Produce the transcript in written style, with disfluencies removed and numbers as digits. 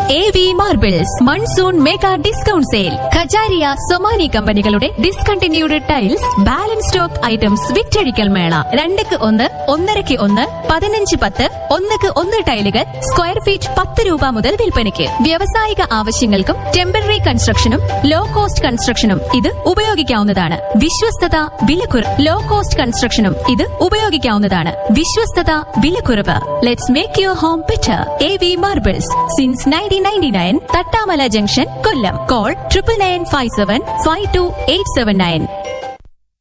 AV Marbles monsoon mega discount sale. Kajaria, Somany കമ്പനികളുടെ discontinued tiles, balance stock items വിറ്റഴിക്കൽ മേള. 2ക്ക് 1, 1.5-1, 15-10, 1-1 ടൈലുകൾ square feet 10 രൂപ മുതൽ വിൽപ്പനയ്ക്ക്. വ്യാവസായിക ആവശ്യങ്ങൾക്കും ടെമ്പററി കൺസ്ട്രക്ഷനും ലോ കോസ്റ്റ് കൺസ്ട്രക്ഷനും ഇത് ഉപയോഗിക്കാവുന്നതാണ്. വിശ്വസ്തത, വിലക്കുറവ്. ലോ കോസ്റ്റ് കൺസ്ട്രക്ഷനും ഇത് ഉപയോഗിക്കാവുന്നതാണ്. വിശ്വസ്തത, വിലക്കുറവ്. Let's make your home better. AV Marbles since 1999, Thattamala junction, Kollam. Call 9995752879.